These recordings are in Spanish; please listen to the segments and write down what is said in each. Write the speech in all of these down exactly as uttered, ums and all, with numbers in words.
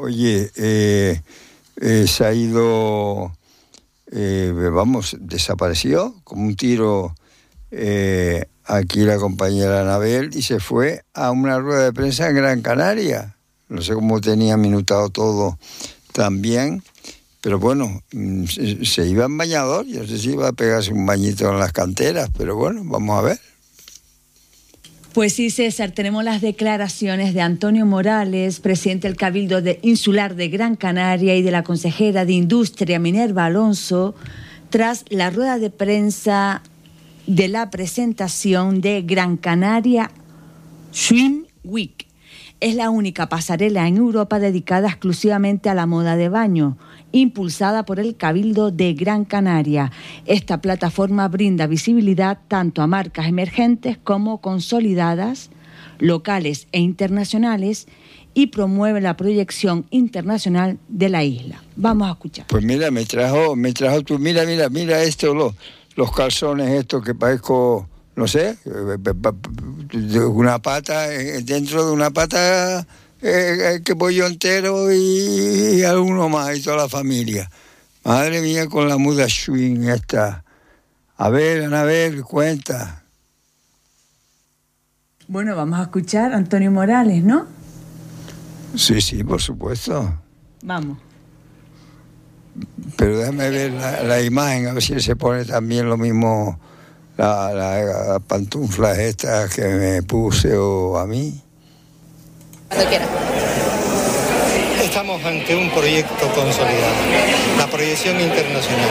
Oye, eh, eh, se ha ido, eh, vamos, desapareció como un tiro eh, aquí la compañera Anabel y se fue a una rueda de prensa en Gran Canaria. No sé cómo tenía minutado todo también, pero bueno, se, se iba en bañador. Yo no sé si iba a pegarse un bañito en las canteras, pero bueno, vamos a ver. Pues sí, César, tenemos las declaraciones de Antonio Morales, presidente del Cabildo de Insular de Gran Canaria, y de la consejera de Industria, Minerva Alonso, tras la rueda de prensa de la presentación de Gran Canaria Swim Week. Es la única pasarela en Europa dedicada exclusivamente a la moda de baño, impulsada por el Cabildo de Gran Canaria. Esta plataforma brinda visibilidad tanto a marcas emergentes como consolidadas, locales e internacionales, y promueve la proyección internacional de la isla. Vamos a escuchar. Pues mira, me trajo, me trajo tú, mira, mira, mira esto, los, los calzones estos que parezco, no sé, de una pata, dentro de una pata eh, que pollo entero y, y alguno más y toda la familia. Madre mía, con la muda swing esta. A ver, a ver, cuenta. Bueno, vamos a escuchar a Antonio Morales, ¿no? Sí, sí, por supuesto. Vamos. Pero déjame ver la, la imagen, a ver si se pone también lo mismo, la, la, la pantuflas estas que me puse o a mí. Cuando quiera. Estamos ante un proyecto consolidado, la proyección internacional,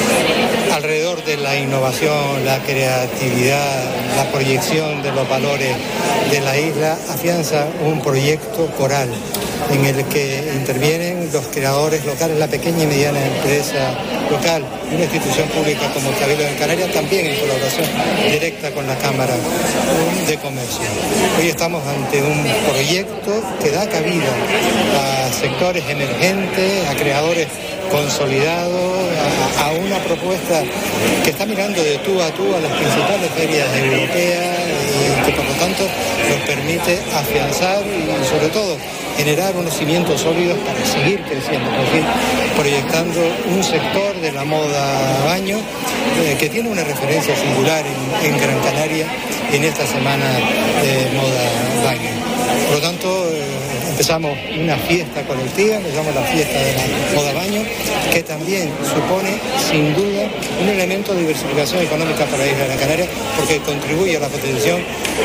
alrededor de la innovación, la creatividad, la proyección de los valores de la isla, afianza un proyecto coral en el que intervienen los creadores locales, la pequeña y mediana empresa local, una institución pública como el Cabildo de Canarias, también en colaboración directa con la Cámara de Comercio. Hoy estamos ante un proyecto que da cabida a sectores emergentes, a creadores consolidados, a, a una propuesta que está mirando de tú a tú a las principales ferias europeas y que por lo tanto nos permite afianzar y sobre todo generar unos cimientos sólidos para seguir creciendo, por fin, proyectando un sector de la moda baño eh, que tiene una referencia singular en, en Gran Canaria en esta semana de moda baño. Por lo tanto, eh, empezamos una fiesta colectiva, empezamos la fiesta de la moda baño, que también supone, sin duda, un elemento de diversificación económica para la isla de Gran Canaria, porque contribuye a la potenciación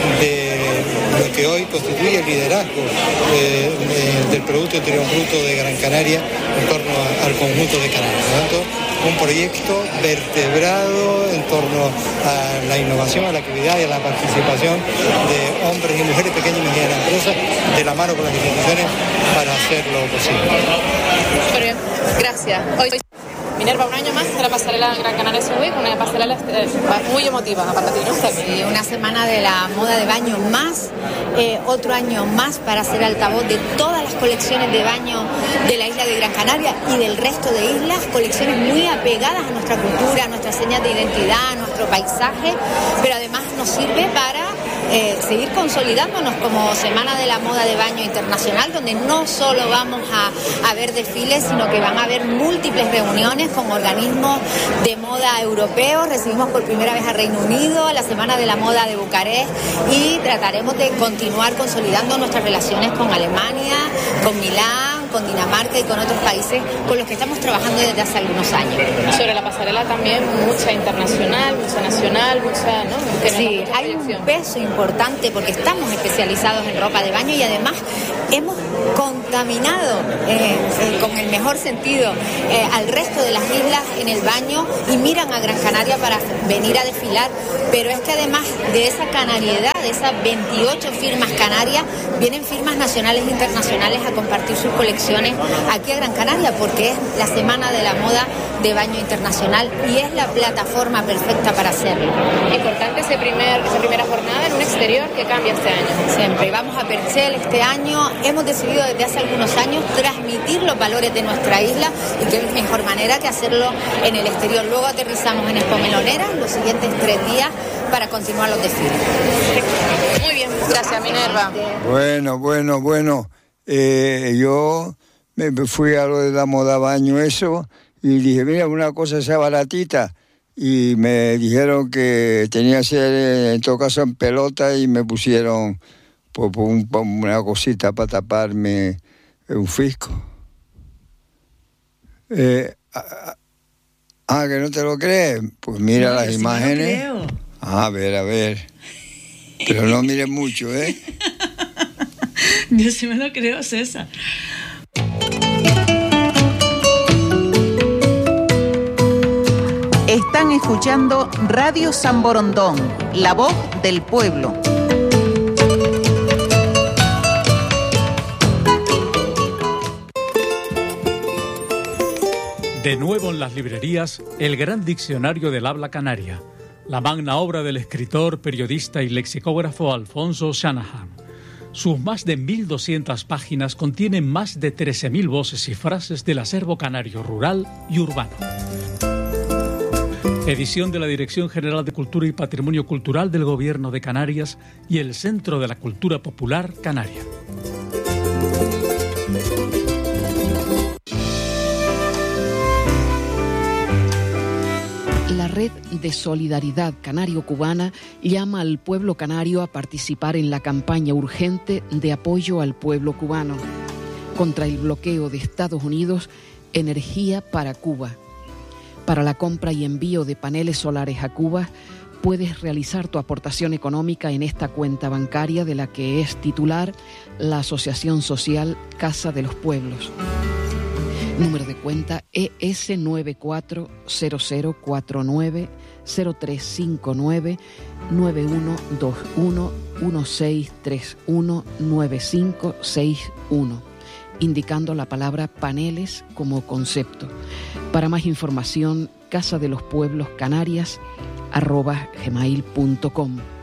de lo que hoy constituye el liderazgo de, de, del Producto Interior Bruto de Gran Canaria en torno a, al conjunto de Canarias. Por lo tanto, un proyecto vertebrado en torno a la innovación, a la actividad y a la participación de hombres y mujeres, pequeñas y medianas empresas, de la mano con las instituciones para hacerlo posible. Muy bien, gracias. Hoy Minerva, un año más de la pasarela Gran Canaria Swim Week, una pasarela eh, muy emotiva, aparte de ti, sí, una semana de la moda de baño más, eh, otro año más para ser altavoz de todas las colecciones de baño de la isla de Gran Canaria y del resto de islas, colecciones muy apegadas a nuestra cultura, a nuestras señas de identidad, a nuestro paisaje, pero además nos sirve para Eh, seguir consolidándonos como Semana de la Moda de Baño Internacional, donde no solo vamos a, a ver desfiles, sino que van a haber múltiples reuniones con organismos de moda europeos. Recibimos por primera vez a Reino Unido, a la Semana de la Moda de Bucarest, y trataremos de continuar consolidando nuestras relaciones con Alemania, con Milán, con Dinamarca y con otros países con los que estamos trabajando desde hace algunos años. Sobre la pasarela también mucha internacional, mucha nacional, mucha, ¿no? Sí, hay un peso importante porque estamos especializados en ropa de baño y además hemos contaminado eh, eh, con el mejor sentido eh, al resto de las islas en el baño y miran a Gran Canaria para venir a desfilar, pero es que además de esa canariedad, de esas veintiocho firmas canarias, vienen firmas nacionales e internacionales a compartir sus colecciones aquí a Gran Canaria, porque es la Semana de la Moda de Baño Internacional y es la plataforma perfecta para hacerlo. Importante ese primer, esa primera jornada en un exterior que cambia este año. Siempre vamos a Perchel este año. Hemos decidido desde hace algunos años transmitir los valores de nuestra isla y qué mejor manera que hacerlo en el exterior. Luego aterrizamos en Expo Melonera los siguientes tres días para continuar los desfiles. Muy bien, gracias Minerva. Bueno, bueno, bueno. Eh, yo me fui a lo de la moda baño eso y dije, mira, una cosa esa baratita. Y me dijeron que tenía que ser, en todo caso, en pelota y me pusieron pues, un, una cosita para taparme un fisco. Eh, ah, que no te lo crees. Pues mira no, las sí imágenes. Me lo creo. Ah, a ver, a ver. Pero no mires mucho, ¿eh? Yo sí me lo creo, César. Están escuchando Radio San Borondón, la voz del pueblo. De nuevo en las librerías, el gran diccionario del habla canaria, la magna obra del escritor, periodista y lexicógrafo Alfonso Shanahan. Sus más de mil doscientas páginas contienen más de trece mil voces y frases del acervo canario rural y urbano. Edición de la Dirección General de Cultura y Patrimonio Cultural del Gobierno de Canarias y el Centro de la Cultura Popular Canaria. La Red de Solidaridad Canario-Cubana llama al pueblo canario a participar en la campaña urgente de apoyo al pueblo cubano contra el bloqueo de Estados Unidos, Energía para Cuba. Para la compra y envío de paneles solares a Cuba, puedes realizar tu aportación económica en esta cuenta bancaria de la que es titular la Asociación Social Casa de los Pueblos. Número de cuenta E S nueve cuatro cero cero cuatro nueve cero tres cinco nueve nueve uno dos uno uno seis tres uno nueve cinco seis uno, indicando la palabra paneles como concepto. Para más información, casa de los pueblos canarias arroba gmail punto com.